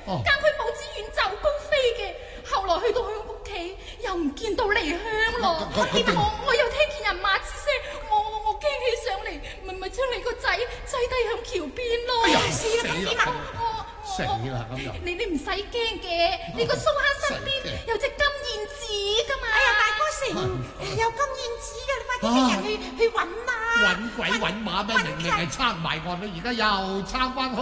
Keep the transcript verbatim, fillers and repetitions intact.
間佢母子遠走高飛嘅。後來去到佢屋企，又唔見到離鄉咯。我我又聽見人罵之聲，我我我驚起上嚟，咪咪將你個仔擠低向橋邊咯。 哎呀，死啦！死啦咁又。 你你唔使驚嘅，你個蘇蝦身邊有隻金燕子噶嘛。 哎呀，大哥成有金燕子嘅，你快啲俾人去去揾啊！ 揾鬼揾馬咩？明明係撐埋岸，你而家又撐翻開。